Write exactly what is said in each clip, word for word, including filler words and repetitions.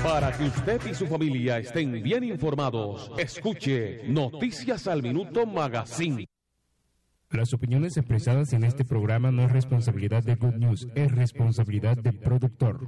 Para que usted y su familia estén bien informados, escuche Noticias al Minuto Magazine. Las opiniones expresadas en este programa no es responsabilidad de Good News, es responsabilidad del productor.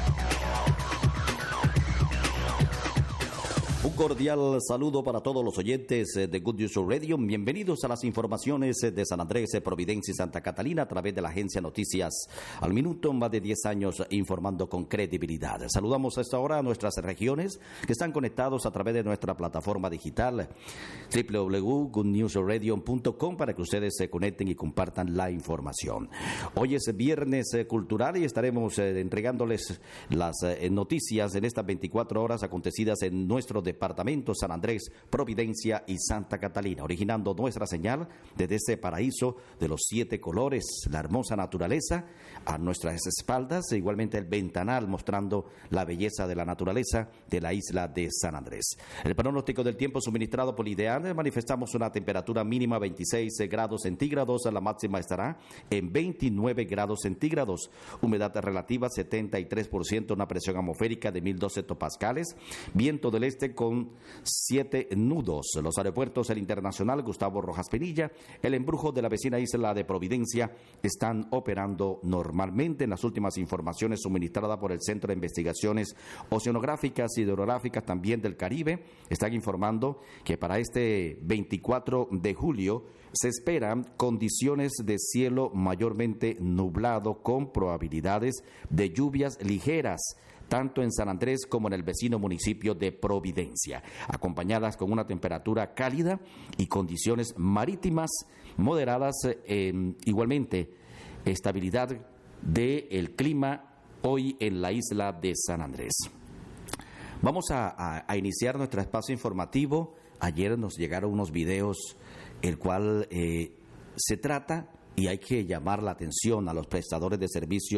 Un cordial saludo para todos los oyentes de Good News Radio. Bienvenidos a las informaciones de San Andrés, Providencia y Santa Catalina a través de la agencia Noticias al Minuto, más de diez años informando con credibilidad. Saludamos a esta hora a nuestras regiones que están conectados a través de nuestra plataforma digital doble u doble u doble u punto good news radio punto com para que ustedes se conecten y compartan la información. Hoy es viernes cultural y estaremos entregándoles las noticias en estas veinticuatro horas acontecidas en nuestro departamento. Departamentos San Andrés, Providencia y Santa Catalina, originando nuestra señal desde este paraíso de los siete colores, la hermosa naturaleza a nuestras espaldas, e igualmente el ventanal mostrando la belleza de la naturaleza de la isla de San Andrés. El pronóstico del tiempo suministrado por Ideal, manifestamos una temperatura mínima veintiséis grados centígrados, la máxima estará en veintinueve grados centígrados, humedad relativa setenta y tres por ciento, una presión atmosférica de mil doce hectopascales, viento del este con siete nudos. Los aeropuertos, el Internacional Gustavo Rojas Pinilla, el Embrujo de la vecina isla de Providencia están operando normalmente. En las últimas informaciones suministradas por el Centro de Investigaciones Oceanográficas y Hidrográficas también del Caribe, están informando que para este veinticuatro de julio se esperan condiciones de cielo mayormente nublado con probabilidades de lluvias ligeras, tanto en San Andrés como en el vecino municipio de Providencia, acompañadas con una temperatura cálida y condiciones marítimas moderadas, eh, igualmente estabilidad del clima hoy en la isla de San Andrés. Vamos a, a, a iniciar nuestro espacio informativo. Ayer nos llegaron unos videos, el cual eh, se trata, y hay que llamar la atención a los prestadores de servicios